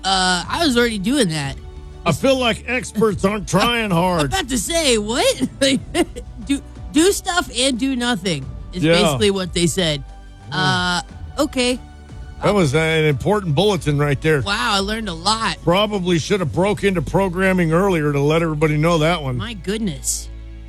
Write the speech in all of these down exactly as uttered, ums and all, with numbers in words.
Uh, I was already doing that. I feel like experts aren't trying I'm hard. about to say, what? do do stuff and do nothing is Yeah. basically what they said. Uh, okay. That was an important bulletin right there. Wow, I learned a lot. Probably should have broke into programming earlier to let everybody know that one. My goodness.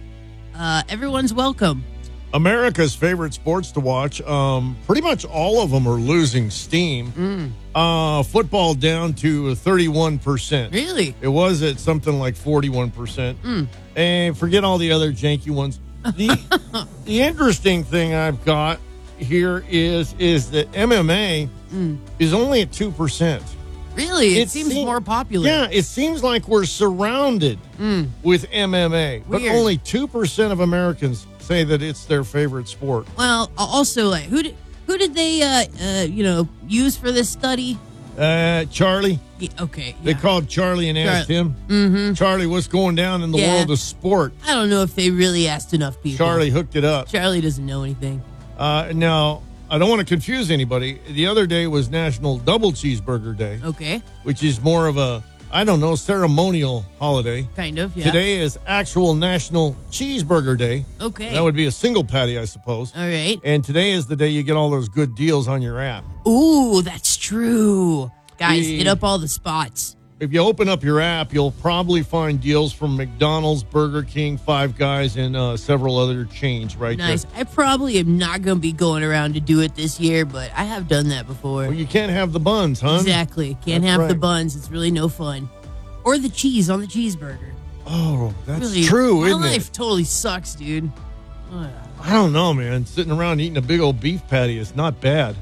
Uh, everyone's welcome. America's favorite sports to watch, um, pretty much all of them are losing steam. Mm. Uh, football down to thirty-one percent. Really? It was at something like forty-one percent. Mm. And forget all the other janky ones. The, the interesting thing I've got here is is that M M A Mm. is only at two percent. Really? It, It seems seem- more popular. Yeah, it seems like we're surrounded Mm. with M M A, but Weird. only two percent of Americans say that it's their favorite sport. Well, also, like, who did who did they, uh, uh, you know, use for this study? Uh, Charlie, Yeah, okay. they Yeah. called Charlie and asked Char- him, Mm-hmm. Charlie, what's going down in the Yeah. world of sport? I don't know if they really asked enough people. Charlie hooked it up. Charlie doesn't know anything. Uh, now, I don't want to confuse anybody. The other day was National Double Cheeseburger Day, Okay. which is more of a, I don't know, ceremonial holiday. Kind of, yeah. Today is actual National Cheeseburger Day. Okay. That would be a single patty, I suppose. All right. And today is the day you get all those good deals on your app. Ooh, that's true. Guys, The- hit up all the spots. If you open up your app, you'll probably find deals from McDonald's, Burger King, Five Guys, and uh, several other chains right Nice. there. I probably am not going to be going around to do it this year, but I have done that before. Well, you can't have the buns, huh? Exactly. Can't That's have the right. buns. It's really no fun. Or the cheese on the cheeseburger. Oh, that's Really, true, my isn't life it? totally sucks, dude. Ugh. I don't know, man. Sitting around eating a big old beef patty is not bad.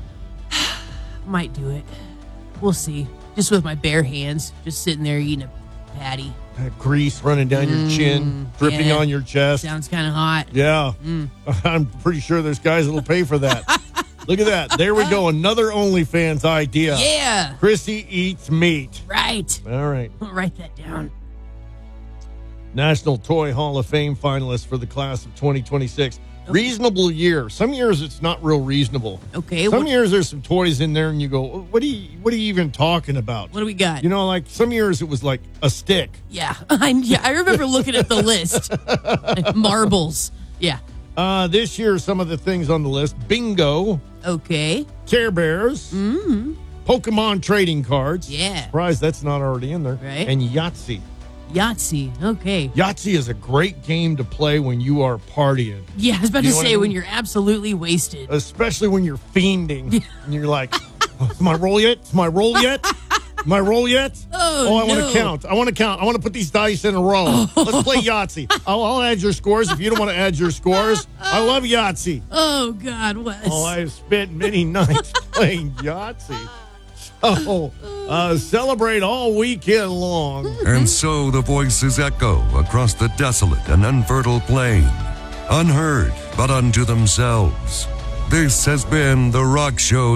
Might do it. We'll see. Just with my bare hands, just sitting there eating a patty. That grease running down your chin, Mm, dripping yeah. on your chest. Sounds kind of hot. Yeah. Mm. I'm pretty sure there's guys that'll pay for that. Look at that. There we go. Another OnlyFans idea. Yeah. Chrissy eats meat. Right. All right. I'll write that down. National Toy Hall of Fame finalists for the class of twenty twenty-six. Reasonable year. Some years it's not real reasonable. Okay. Some What, years there's some toys in there and you go, what are you, what are you even talking about? what do we got? You know, like some years it was like a stick. Yeah. I, yeah. I remember looking at the list. Marbles. Yeah. Uh, this year, some of the things on the list, bingo, Okay. Care Bears, Mm. Pokemon trading cards. Yeah. Surprised that's not already in there. Right. And Yahtzee. Yahtzee. Okay. Yahtzee is a great game to play when you are partying, Yeah, I was about You to know what say I when mean? you're absolutely wasted. especially when you're fiending and you're like, oh, is my roll yet? Is my roll yet? My roll yet? Oh, I want no. to count. I want to count. I want to put these dice in a row. Let's play Yahtzee. I'll, I'll add your scores if you don't want to add your scores. I love Yahtzee. Oh God, Wes. Oh, I've spent many nights playing Yahtzee. So, uh, celebrate all weekend long. And so the voices echo across the desolate and unfertile plain, unheard but unto themselves. This has been The Rock Show.